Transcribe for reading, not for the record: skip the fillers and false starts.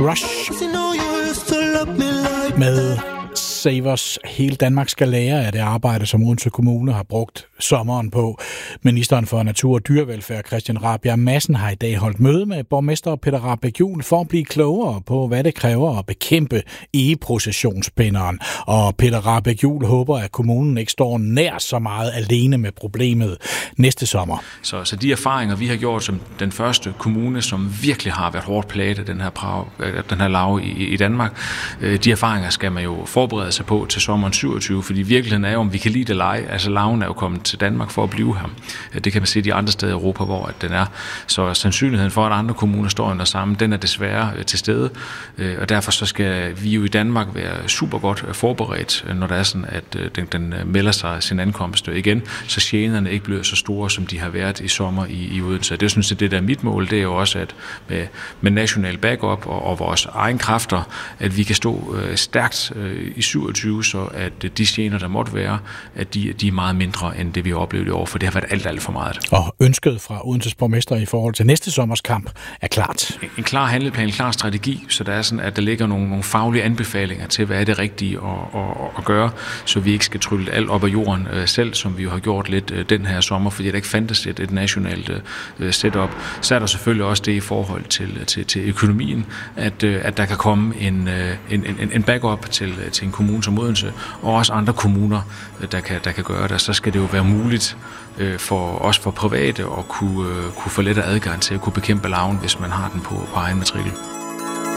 Rush med Save Us. Hele Danmark skal lære af det arbejde, som Odense Kommune har brugt sommeren på. Ministeren for Natur og Dyrevelfærd, Christian Rabjerg Madsen, har i dag holdt møde med borgmester Peter Rahbæk-Juel for at blive klogere på, hvad det kræver at bekæmpe egeprocessionsspinderen. Og Peter Rahbæk-Juel håber, at kommunen ikke står nær så meget alene med problemet næste sommer. Så de erfaringer, vi har gjort som den første kommune, som virkelig har været hårdt plaget af den her lav i Danmark, de erfaringer skal man jo forberede sig på til sommeren 27, fordi virkeligheden er jo, om vi kan lide det eller ej. Altså laven er jo kommet til Danmark for at blive her. Det kan man se de andre steder i Europa, hvor den er. Så sandsynligheden for, at andre kommuner står under sammen, den er desværre til stede. Og derfor så skal vi jo i Danmark være super godt forberedt, når det er sådan, at den melder sig sin ankomst igen, så generne ikke bliver så store, som de har været i sommer i Odense. Det synes jeg, det der er mit mål, det er jo også, at med national backup og vores egen kræfter, at vi kan stå stærkt i 27, så at de gener, der måtte være, at de er meget mindre end det, vi har oplevet i år, for det har været alt for meget. Og ønsket fra Odenses borgmester i forhold til næste sommers kamp er klart. En klar handleplan, en klar strategi, så der er sådan, at der ligger nogle faglige anbefalinger til, hvad er det rigtige at gøre, så vi ikke skal trylle alt op af jorden selv, som vi jo har gjort lidt den her sommer, fordi der ikke fandtes et nationalt setup. Så er der selvfølgelig også det i forhold til økonomien, at der kan komme en backup til en kommune som Odense, og også andre kommuner, der kan gøre det. Så skal det jo være muligt for private at kunne få lettere adgang til at kunne bekæmpe larven, hvis man har den på egen matrikel.